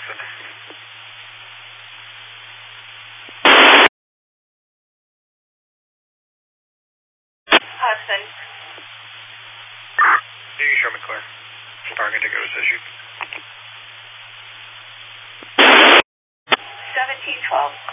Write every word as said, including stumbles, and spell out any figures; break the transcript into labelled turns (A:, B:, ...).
A: Hudson.
B: Hudson.
A: You can show me clear. Spark Indigo is issued.
B: seventeen twelve.